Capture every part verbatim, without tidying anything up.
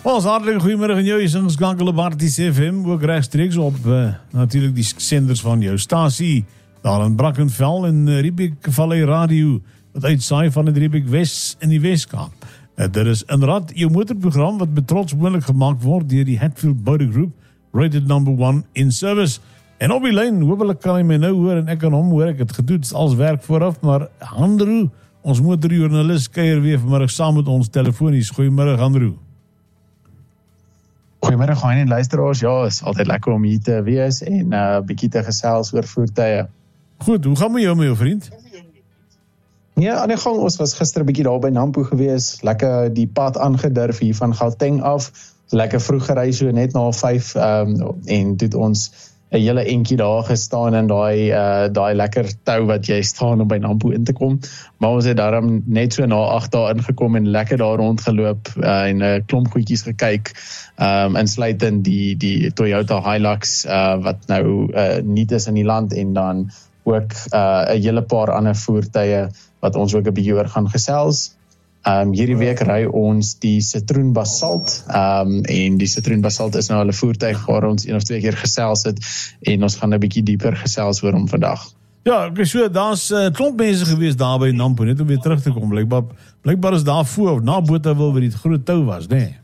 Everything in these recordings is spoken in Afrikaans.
Ons hartelijk goeiemiddag en jou is ingeskakel op Arties F M, ook rechtstreeks op uh, natuurlijk die senders van jou stasie, daar in Brackenfell en uh, Riebeek Vallei Radio, wat uitsaai van het Riebeek West in die Westkaap. Uh, dit is inderdaad jou motorprogram wat betrots moeilijk gemaakt wordt door die Hatfield Motor Group, rated number one in service. En op die lijn, hopelijk kan hy my nou hoor en ek kan hom hoor, ek het gedoet als werk vooraf, maar Andrew, ons motorjournalist, keier weer vanmiddag saam met ons telefonies. Goeiemiddag Andrew. Goeiemiddag aan die luisteraars. Ja, is altyd lekker om hier te wees en 'n uh, bietjie te gesels oor voertuie. Goed, hoe gaan met jou, my jou vriend? Ja, aan die gang, ons was gister 'n bietjie daar by Nampo gewees, lekker die pad aangedurf hier van Gauteng af, lekker vroeg gery, so net na vyf, um, en toe het ons 'n hele entjie daar gestaan in daai uh, daai lekker tou wat jy staan om by Nampo in te kom, maar ons het daarom net so na agt daar ingekom en lekker daar rondgeloop uh, en 'n uh, klomp goedjies gekyk, um, insluitend die die Toyota Hilux uh, wat nou uh, nuut is in die land, en dan ook 'n uh, hele paar ander voertuie wat ons ook 'n bietjie oor gaan gesels. Um, hierdie week ry ons die Citroen Basalt, um, en die Citroen Basalt is nou hulle voertuig waar ons een of twee keer gesels het, en ons gaan 'n bietjie dieper gesels oor hom vandag. Ja, okay, so daar's 'n uh, klomp mense gewees daar by Nampo, net om weer terug te kom, blykbaar, blykbaar is daar voor, of na Botawil waar die groot tou was, né? Nee?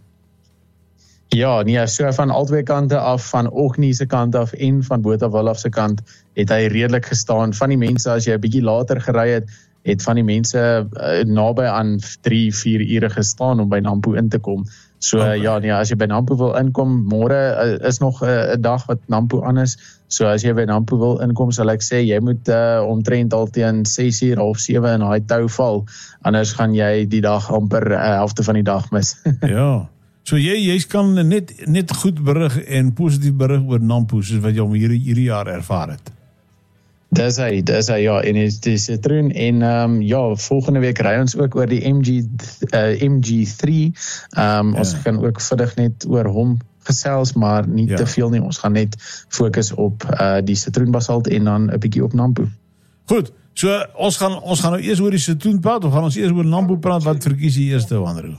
Ja, nee, so van albei kante af, van Ognie se kant af en van Botawil af se kant, het hy redelik gestaan. Van die mense, as jy 'n bietjie later gery het, het van die mense uh, naby aan drie, vier ure gestaan om by Nampo in te kom. So okay. ja, nee, as jy by Nampo wil inkom, môre uh, is nog 'n uh, dag wat Nampo aan is. So as jy by Nampo wil inkom, sal ek sê, jy moet uh, omtrent al teen ses uur, half sewe in daai tou val, anders gaan jy die dag amper uh, helfte van die dag mis. Ja, so jy, jy kan net, net goed berig en positief berig oor Nampo, soos wat jy om hierdie, hierdie jaar ervaar het. Dis hy, dis hy, ja, en die Citroen, en um, ja, volgende week ry ons ook oor die M G, uh, M G three, um, ja. Ons gaan ook vinnig net oor hom gesels, maar nie ja. te veel nie, ons gaan net fokus op uh, die Citroen Basalt en dan 'n bietjie op Nampo. Goed, so ons gaan, ons gaan nou eers oor die Citroen praat, of gaan ons eers oor Nampo praat, wat verkies die eerste, Andrew?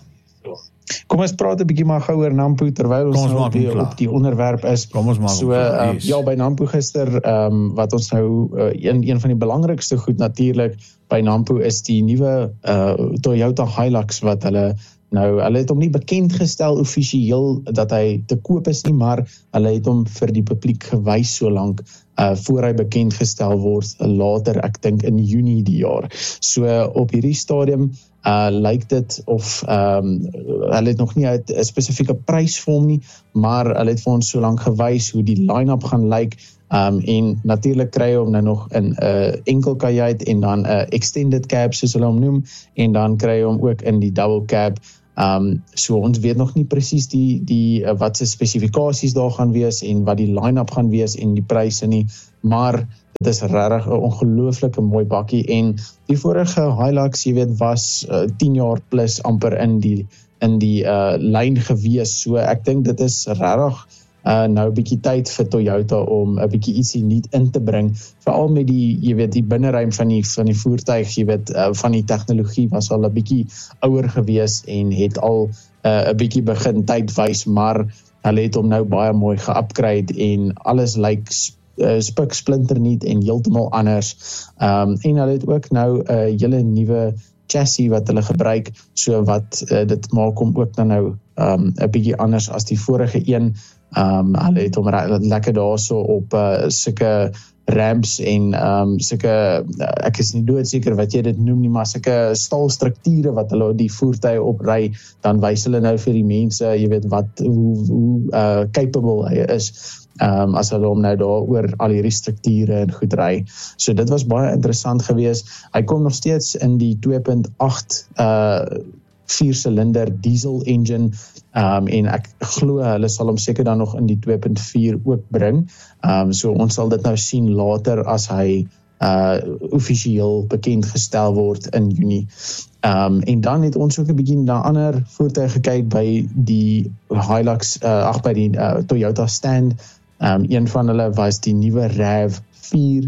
Kom ons praat 'n bietjie maar gou oor Nampo terwyl ons nou weer op die onderwerp is. Kom ons maak so uh, ja, by Nampo gister, um, wat ons nou uh, een een van die belangrikste goed natuurlik by Nampo is die nuwe uh, Toyota Hilux wat hulle nou, hulle het hom nie bekend gestel offisieel dat hy te koop is nie, maar hulle het hom vir die publiek gewys so lank uh, voor hy bekend gestel word later, ek dink in Junie die jaar. So uh, op hierdie stadium Uh, lyk dit of um, hulle het nog nie uit 'n spesifieke prys vir hom nie, maar hulle het vir ons so lank gewys hoe die line-up gaan lyk, um, en natuurlik kry hy hom nou nog in 'n uh, enkel kajuit en dan 'n uh, extended cab soos hulle hom noem, en dan kry hy hom ook in die double cab. Um, so ons weet nog nie presies die, die uh, wat se spesifikasies daar gaan wees en wat die line-up gaan wees en die pryse nie, maar dit is regtig 'n ongelooflike mooi bakkie, en die vorige Hilux, jy weet, was uh, tien jaar plus amper in die in die uh, lyn gewees. So ek dink dit is regtig uh, nou 'n bietjie tyd vir Toyota om 'n bietjie ietsie nuut in te bring, veral met die, jy weet, die binneruim van die van die voertuig, jy weet, uh, van die tegnologie was al 'n bietjie ouer gewees en het al 'n uh, bietjie begin tyd wys, maar hulle het hom nou baie mooi ge-upgrade en alles lyk like Uh, spik splinternuut en heeltemal anders. Um, en hulle het ook nou 'n uh, hele nuwe chassis wat hulle gebruik, so wat uh, dit maak hom ook dan nou 'n um, bietjie anders as die vorige een. Um, hulle het hom re- lekker daarso op uh, sulke ramps en um, sulke, uh, ek is nie doodseker wat jy dit noem nie, maar sulke stalstrukture wat hulle die voertuie opry, dan wys hulle nou vir die mense, jy weet, wat hoe, hoe uh, capable hy is. Um, as hulle hom nou daar oor al hierdie strukture en goed ry. So dit was baie interessant geweest. Hy kom nog steeds in die twee punt agt uh, vier-silinder diesel engine, um, en ek glo hulle sal hom seker dan nog in die twee punt vier ook bring. Um, so ons sal dit nou sien later as hy uh, offisieel bekend gestel word in Junie. Um, en dan het ons ook 'n bietjie na ander voertuie gekyk by die Hilux, uh, ag by die uh, Toyota stand. Um, een van hulle was die nuwe RAV vier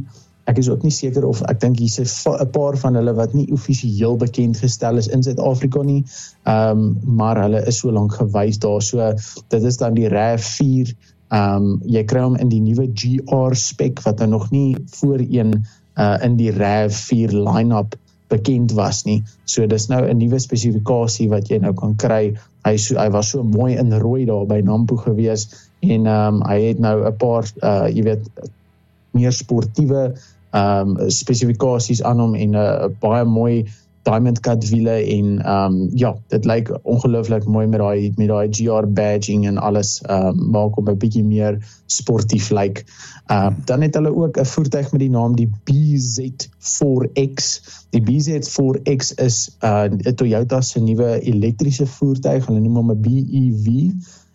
ek is ook nie seker of, ek dink hier's 'n paar van hulle wat nie offisieel bekend gestel is in Suid-Afrika nie, um, maar hulle is so lank gewys daar, so dit is dan die R A V vier, um, jy kry hom in die nuwe G R spec, wat dan nog nie voorheen uh, in die R A V vier line-up bekend was nie, so dis nou 'n nuwe spesifikasie wat jy nou kan kry. Hy, so, hy was so mooi in rooi daar by Nampo gewees, en um, hy het nou 'n paar, uh, jy weet, meer sportiewe um, spesifikasies aan hom, en 'n uh, baie mooi diamond cut wiele, en um, ja, dit lyk ongelooflik mooi met daai met daai G R badging en alles, um, maak hom 'n bietjie meer sportief lyk. Uh, dan het hulle ook 'n voertuig met die naam die B Z four X. Die B Z four X is uh, Toyota se nuwe elektriese voertuig, hulle noem hom 'n B E V,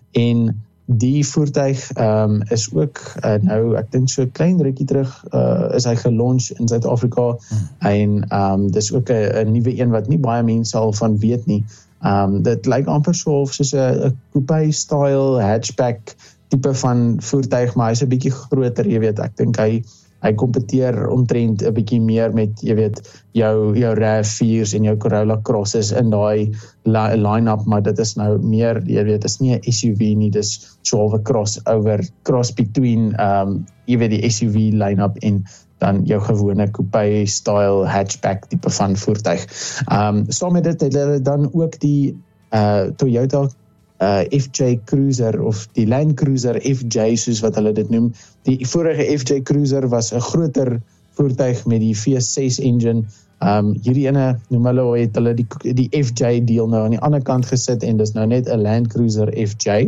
en die voertuig um, is ook uh, nou, ek dink so 'n klein rukkie terug uh, is hy gelunch in Suid-Afrika, hmm. en um, dis ook 'n nuwe een wat nie baie mense al van weet nie. Um, dit lyk amper so of soos 'n coupe style hatchback tipe van voertuig, maar hy's 'n bietjie groter, jy weet, ek dink hy hy kompeteer omtrent 'n bietjie meer met, jy weet, jou jou R A V viers en jou Corolla Crosses in daai line-up, maar dit is nou meer, jy weet, dit is nie 'n S U V nie, dis so 'n crossover, cross between, um, jy weet, die S U V line-up en dan jou gewone coupe style hatchback tipe van voertuig. Um, saam met dit het hulle dan ook die uh, Toyota Uh, F J Cruiser, of die Land Cruiser F J, soos wat hulle dit noem. Die vorige F J Cruiser was 'n groter voertuig met die V six engine. Um, hierdie ene, noem hulle, het hulle die, die F J deel nou aan die ander kant gesit, en dis nou net 'n Land Cruiser F J.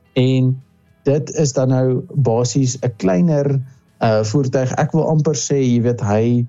En dit is dan nou basies 'n kleiner uh, voertuig. Ek wil amper sê, jy weet, hy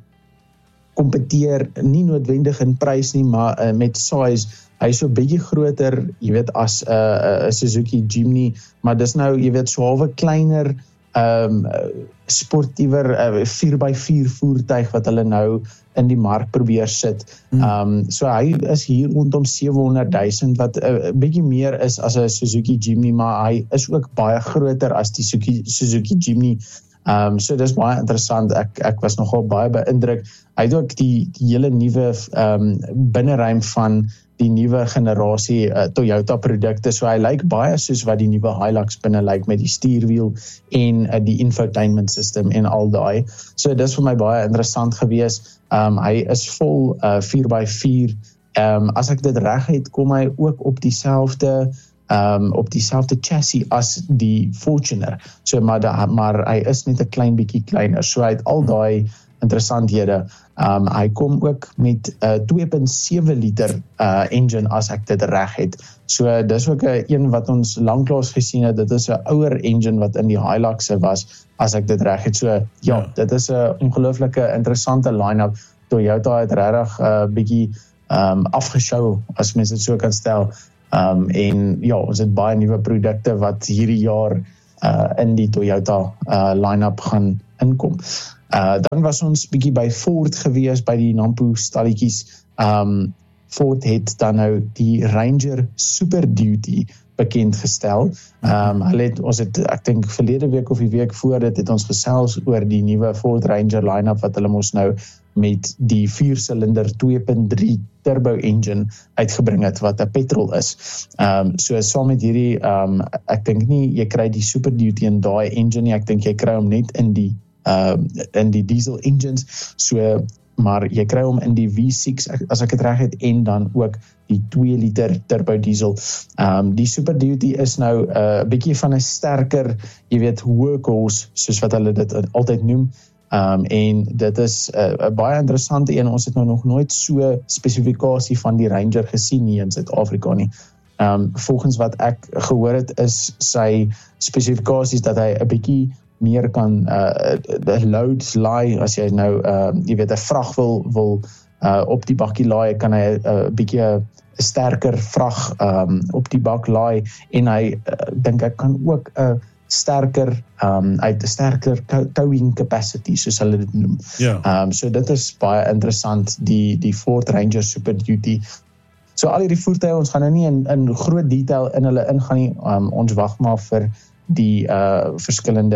kompeteer nie noodwendig in prys nie, maar uh, met size. Hy is so 'n bietjie groter, jy weet, as 'n uh, uh, Suzuki Jimny, maar dis nou, jy weet, so 'n kleiner um, sportiewer uh, vier by vier voertuig wat hulle nou in die mark probeer sit. Hmm. Um, so hy is hier rondom sewehonderd duisend, wat 'n uh, bietjie meer is as 'n Suzuki Jimny, maar hy is ook baie groter as die Suzuki, Suzuki Jimny. Um, so dis baie interessant, ek, ek was nogal baie beïndruk. Hy het ook die, die hele nuwe um, binneruim van die nuwe generasie uh, Toyota produkte, so hy lyk baie soos wat die nuwe Hilux binne lyk, met die stuurwiel en uh, die infotainment system en al daai. So dis vir my baie interessant gewees. Um, hy is vol uh, vier by vier. Um, as ek dit reg het, kom hy ook op dieselfde um, op dieselfde chassis as die Fortuner. So maar, da, maar hy is net 'n klein bietjie kleiner. So hy het al daai interessanthede. Um, hy kom ook met 'n uh, twee komma sewe liter uh, engine, as ek dit reg het. So dis ook 'n een wat ons lanklaas gesien het. Dit is 'n ouer engine wat in die Hilux was, as ek dit reg het. So ja, ja. Dit is 'n ongelooflike interessante line-up. Toyota het regtig 'n uh, bietjie um, afgeshow, as mens dit so kan stel. Um, en ja, ons het baie nuwe produkte wat hierdie jaar uh, in die Toyota uh, line-up gaan inkom. Uh, dan was ons bietjie by Ford gewees, by die Nampo stalletjies. Um, Ford het dan nou die Ranger Super Duty bekend gestel. Um, hulle het, ons het, ek dink verlede week of die week voor dit, het ons gesels oor die nuwe Ford Ranger line-up, wat hulle mos nou met die vier-silinder twee komma drie turbo engine uitgebring het, wat 'n petrol is. Um, so saam met hierdie, um, ek dink nie, jy kry die Super Duty in daai engine nie, ek dink jy kry hom net in die Uh, in die diesel engines, so, maar jy kry hom in die V six, as ek het reg het, en dan ook die twee liter turbo diesel. Um, die Super Duty is nou 'n uh, bietjie van 'n sterker, jy weet, workhorse, soos wat hulle dit altyd noem, um, en dit is 'n uh, baie interessante een. Ons het nou nog nooit so spesifikasie van die Ranger gesien nie in Suid-Afrika nie. Um, volgens wat ek gehoor het, is sy spesifikasies dat hy 'n bietjie meer kan uh, loads laai, as jy nou, uh, jy weet, 'n vrag wil, wil uh, op die bakkie laai, kan hy 'n uh, bietjie 'n sterker vrag um, op die bak laai, en hy, uh, dink ek, kan ook 'n uh, sterker, um, uit 'n sterker towing capacity, soos hulle dit noem. Ja. Um, so dit is baie interessant, die, die Ford Ranger Super Duty. So al hierdie voertuie, ons gaan nou nie in, in groot detail in hulle ingaan nie, um, ons wag maar vir die uh, verskillende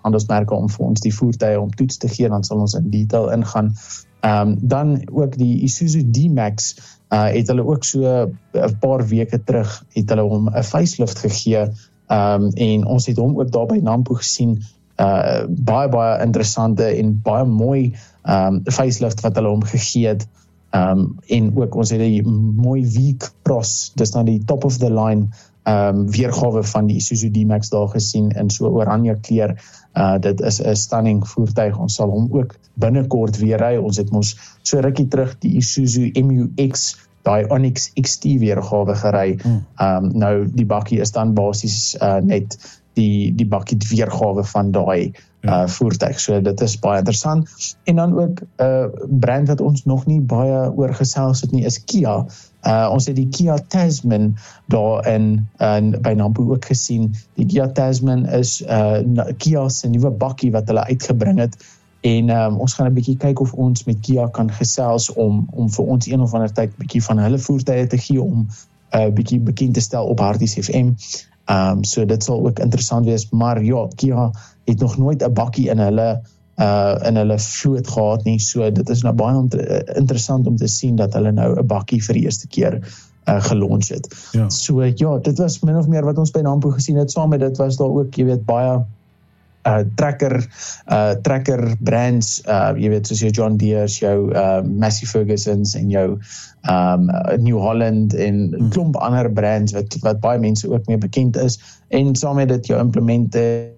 handelsmerke om vir ons die voertuie om toets te gee, dan sal ons in detail ingaan. Um, dan ook die Isuzu D-Max, uh, het hulle ook so 'n paar weke terug, het hulle hom 'n facelift gegee, um, en ons het hom ook daar by Nampo gesien, uh, baie, baie interessante en baie mooi um, facelift wat hulle hom gegee het, um, en ook ons het die mooi V-Cross, dis nou die top of the line, Um, weergawe van die Isuzu D-Max daar gesien in so oranje kleur. Uh, dit is 'n stunning voertuig. Ons sal hom ook binnekort weer ry. Ons het mos so rukkie terug die Isuzu M U X, die Onyx X T weergawe gery. Hmm. Um, nou die bakkie is dan basies uh, net die die bakkie weergawe van daai uh, voertuig. So dit is baie interessant. En dan ook 'n uh, brand wat ons nog nie baie oor gesels het nie, is Kia. Uh, ons het die Kia Tasman daar in, in by Nampo ook gesien. Die Kia Tasman is uh, Kia se nuwe bakkie wat hulle uitgebring het, en um, ons gaan 'n bietjie kyk of ons met Kia kan gesels om om vir ons een of ander tyd 'n bietjie van hulle voertuie te gee om 'n uh, bietjie bekend te stel op Harties F M. Um, so dit sal ook interessant wees, maar ja, Kia het nog nooit 'n bakkie in hulle uh, in hulle vloot gehad nie, so dit is nou baie interessant om te sien dat hulle nou 'n bakkie vir die eerste keer uh, gelons het. Ja. So ja, dit was min of meer wat ons by Nampo gesien het. Saam met dit was daar ook, jy weet, baie uh, trekker uh, trekker brands, uh, jy weet, soos jou John Deere's, jou uh, Massey Ferguson's en jou um, New Holland en hmm. klomp ander brands wat, wat baie mense ook mee bekend is, en saam met dit jou implemente.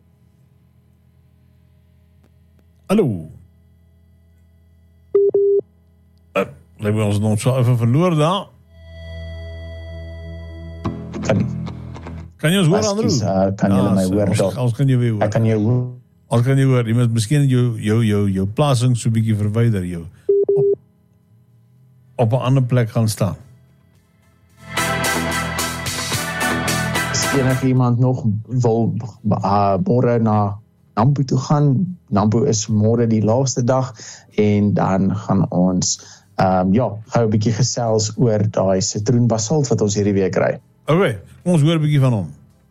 Hallo. Uh, Lyk my ons nog so even verloor daar. Kan, kan jy ons hoor, Andrew? Uh, kan jy my hoor? Ons, ons kan jy weer hoor. Ek kan jou hoor. Ons kan jy hoor. Jy moet miskien jou, jou, jou, jou plasing so bietjie verwyder, jou. Op, op 'n ander plek gaan staan. As enige iemand nog wil uh, môre na Nampo toe gaan, Nampo is môre die laaste dag, en dan gaan ons um, ja, gou 'n bietjie gesels oor daai Citroen Basalt wat ons hierdie week ry. Okay, ons hoor 'n bietjie van hom.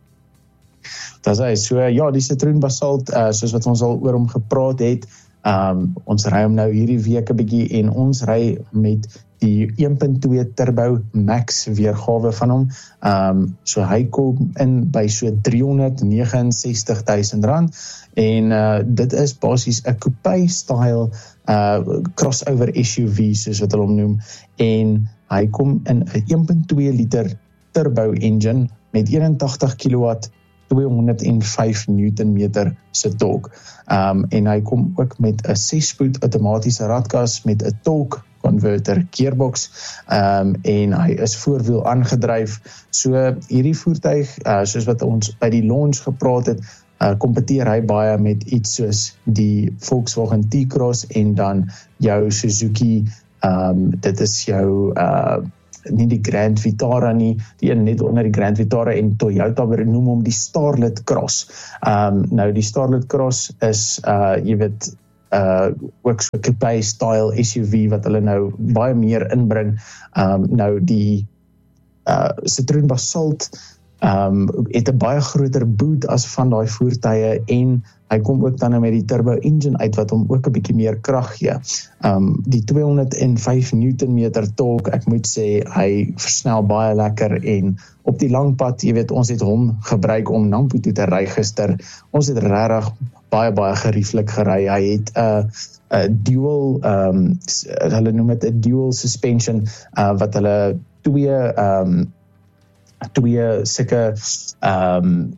Dis hy, so ja, die Citroen Basalt, uh, soos wat ons al oor hom gepraat het, um, ons ry hom nou hierdie week 'n bietjie, en ons ry met die een punt twee Turbo Max weergawe van hom. Um, so hy kom in by so driehonderdnegenensestig duisend rand, en uh, dit is basies 'n coupe style uh, crossover S U V, soos wat hulle hom noem, en hy kom in 'n een punt twee liter turbo engine met eenentagtig kilowatt, tweehonderd en vyf newtonmeter se torque. Um, en hy kom ook met 'n ses-spoed outomatiese radkas met 'n torque converter gearbox, um, en hy is voorwiel aangedryf. So hierdie voertuig, uh, soos wat ons by die launch gepraat het, uh, kompeteer hy baie met iets soos die Volkswagen T-Cross en dan jou Suzuki, um, dit is jou uh, nie die Grand Vitara nie, die een net onder die Grand Vitara, en Toyota noem hom die Starlet Cross. Um, nou die Starlet Cross is, uh, jy weet, uh, ook so 'n coupe style S U V wat hulle nou baie meer inbring. Um, nou die uh, Citroen Basalt um, het 'n baie groter boot as van daai voertuie, en hy kom ook dan met die turbo engine uit wat hom ook 'n bietjie meer krag gee. Um, die tweehonderd en vyf newtonmeter torque, ek moet sê, hy versnel baie lekker, en op die lang pad, jy weet, ons het hom gebruik om Nampo toe te ry gister. Ons het regtig baie baie gerieflik gery. Hy het 'n uh, uh, dual, um, hulle noem dit 'n dual suspension, uh, wat hulle twee um, twee sulke um,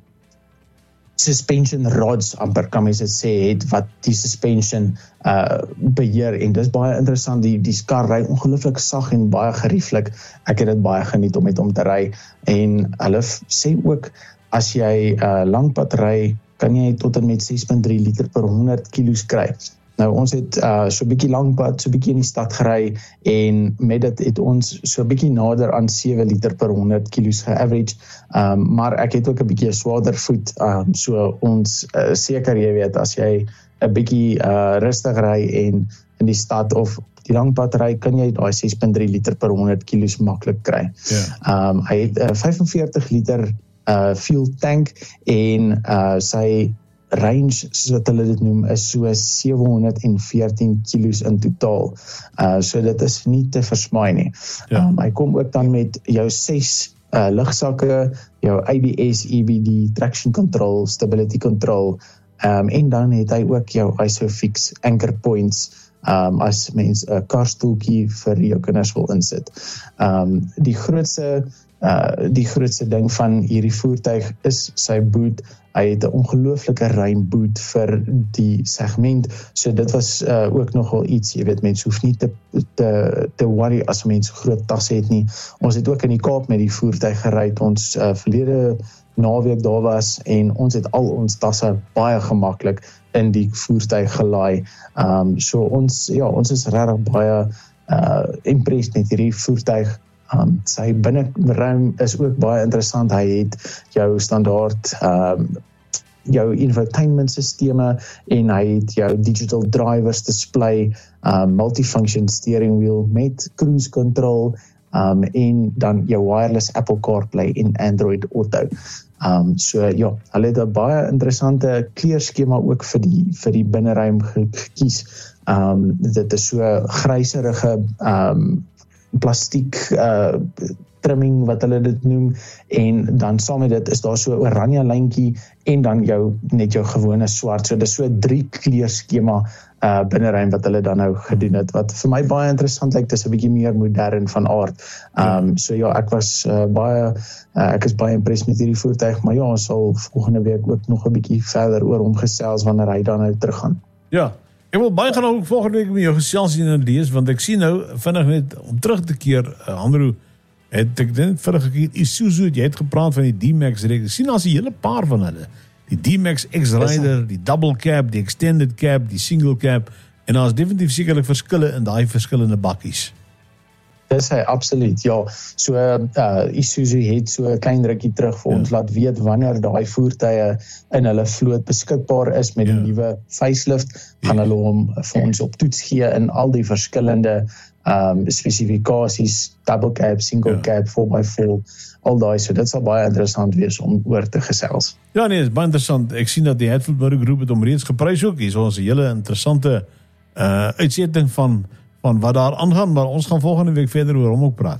suspension rods, amper kan mens dit sê, het wat die suspension uh, beheer, en dis baie interessant. Die, die kar ry ongelooflik sag en baie gerieflik. Ek het dit baie geniet om met hom te ry, en hulle sê ook, as jy uh, langpad ry, kan jy tot en met ses punt drie liter per honderd kilos kry. Nou ons het uh, so 'n bietjie langpad, so 'n bietjie in die stad gery, en met dit het ons so 'n bietjie nader aan sewe liter per honderd kilos ge-average, um, maar ek het ook 'n bietjie 'n swaarder voet, um, so ons uh, seker, jy weet, as jy 'n bietjie uh, rustig ry en in die stad of die langpad ry, kan jy daai ses punt drie liter per honderd kilos maklik kry. Yeah. Um, hy het 'n uh, vyfenveertig liter uh, fuel tank, en uh, sy range, soos wat hulle dit noem, is so sewe honderd veertien kilos in totaal. Uh, so dit is nie te versmaai nie. Ja. Um, hy kom ook dan met jou ses uh, ligsakke, jou A B S, E B D, traction control, stability control, um, en dan het hy ook jou ISOFIX anchor points, um, as mens 'n karstoeltjie vir jou kinders wil insit. Um, die grootste Uh, die grootste ding van hierdie voertuig is sy boot. Hy het 'n ongelooflike ruim boot vir die segment, so dit was uh, ook nogal iets, jy weet, mens hoef nie te, te, te worry as mens groot tasse het nie. Ons het ook in die Kaap met die voertuig gery, ons uh, verlede naweek daar was, en ons het al ons tasse baie gemaklik in die voertuig gelaai. Um, so ons, ja, ons is regtig baie uh, impressed met hierdie voertuig. Um, sy binneruim is ook baie interessant. Hy het jou standaard um, jou infotainment sisteme en hy het jou digital drivers display, um, multifunction steering wheel met cruise control, um, en dan jou wireless Apple CarPlay en Android Auto. Um, so ja, hulle het 'n baie interessante kleurskema ook vir die vir die binneruim gekies. Um, dit is so gryserige um, plastiek uh, trimming wat hulle dit noem, en dan saam met dit is daar so 'n oranje lyntjie en dan jou net jou gewone swart. So dis so 'n drie kleur skema uh, binneruim wat hulle dan nou gedoen het, wat vir my baie interessant lyk. Dit is 'n bietjie meer modern van aard. Um, so ja, ek was uh, baie uh, ek is baie impressed met hierdie voertuig, maar ja, ons sal volgende week ook nog 'n bietjie verder oor hom gesels wanneer hy dan nou teruggaan. Ja. Ek wil baie gaan ook volgende week met jou gesels hier en lees, want ek sien nou vinnig net om terug te keer, uh, Andrew, het ek net vinnig gekeer, Isuzu, jy het gepraat van die D-Max reeks. Ek sien as 'n hele paar van hulle. Die D-Max X-Rider, die double cab, die extended cab, die single cab, en daar is definitief sekerlik verskille in daai verskillende bakkies. Dis hy, absoluut, ja. So, uh, Isuzu het so 'n klein rukkie terug vir ja. ons laat weet wanneer daai voertuie in hulle vloot beskikbaar is met ja. die nuwe facelift, gaan hulle hom vir ons op toets gee in al die verskillende um, spesifikasies, double cab, single ja. cab, four by four, al daai, so dit sal baie interessant wees om oor te gesels. Ja nee, is baie interessant. Ek sien dat die Hatfield Motor Group het om reeds geprys ook. Hier is ons 'n hele interessante uh, uitsetting van van wat daar aangaan, maar ons gaan volgende week verder oor hom ook praat.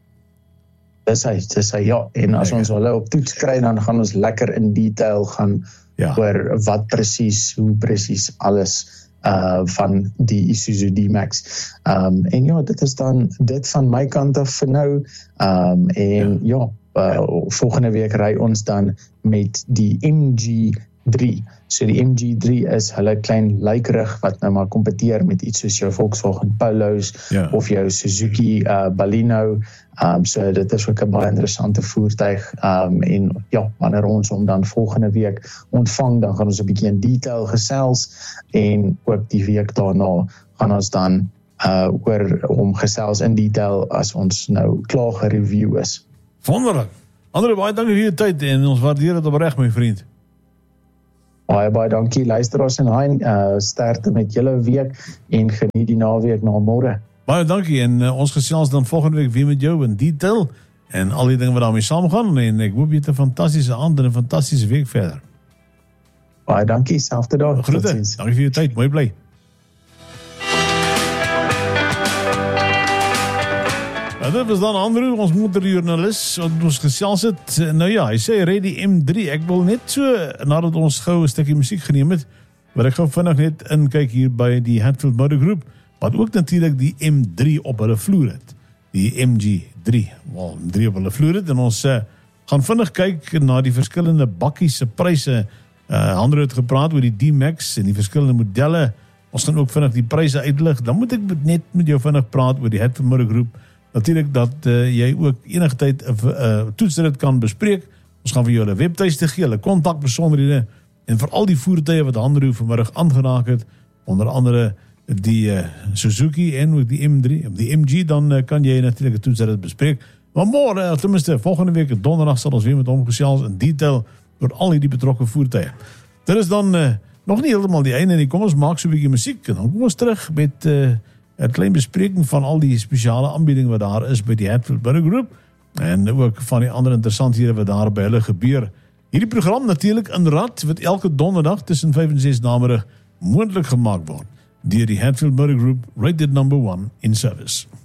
Dis hy, dis hy, ja, en as ons hulle op toets kry, dan gaan ons lekker in detail gaan ja. oor wat presies, hoe presies alles uh, van die Isuzu D-Max. Um, en ja, dit is dan dit van my kant af vir nou, um, en ja, ja uh, volgende week ry ons dan met die M G drie. So die M G drie is hulle klein lykerig wat nou maar kompeteer met iets soos jou Volkswagen Polos ja. of jou Suzuki uh, Baleno. Um, so dit is ook 'n baie interessante voertuig. Um, en ja, wanneer ons hom dan volgende week ontvang, dan gaan ons 'n bietjie in detail gesels, en ook die week daarna gaan ons dan uh, oor hom gesels in detail as ons nou klaar gereview is. Wonderlik. Andre, baie dankie vir jou tyd en ons waardeer dit opreg, my vriend. Baie, baie dankie, luisteraars en Hein, uh, sterkte met julle week en geniet die naweek na môre. Baie dankie en uh, ons gesels dan volgende week weer met jou in detail en al die dinge wat daarmee saamgaan, en ek hoop jy het 'n fantastiese aand en 'n fantastiese week verder. Baie dankie, selfde dag. Groete, dankie vir jou tyd, mooi bly. Nou, dit was dan Andrew, ons motorjoernalis, wat ons gesels het. Nou ja, hy sê ry die M drie. Ek wil net so, nadat ons gou 'n stukkie musiek geneem het, wat ek gou vinnig net inkyk hier by die Hatfield Motor Group, wat ook natuurlik die M drie op hulle vloer het. Die M G drie, wel, M drie op hulle vloer het, en ons uh, gaan vinnig kyk na die verskillende bakkies se pryse. Uh, Andrew het gepraat oor die D-Max en die verskillende modelle. Ons gaan ook vinnig die pryse uitlig. Dan moet ek net met jou vinnig praat oor die Hatfield Motor Group. Natuurlik dat uh, jy ook enige tyd 'n uh, uh, toetsrit kan bespreek. Ons gaan vir jou hulle webtuiste gee, hulle kontakbesonderhede en vir al die voertuie wat Andrew vanmiddag aangeraak het, onder andere die uh, Suzuki en ook die M drie, die M G, dan uh, kan jy natuurlik 'n toetsrit bespreek. Maar môre, uh, ten minste volgende week donderdag sal ons weer met hom gesels in detail oor al hierdie betrokke voertuie. Dit is dan uh, nog nie heeltemal die einde nie. Kom ons maak so 'n bietjie musiek en dan kom ons terug met uh, 'n klein bespreking van al die spesiale aanbiedinge wat daar is by die Hatfield Motor Group en ook van die ander interessanthede wat daar by hulle gebeur Hierdie program natuurlik in Rad wat elke donderdag tussen vyf en ses namiddag moontlik gemaak word deur die Hatfield Motor Group, rated number one in service.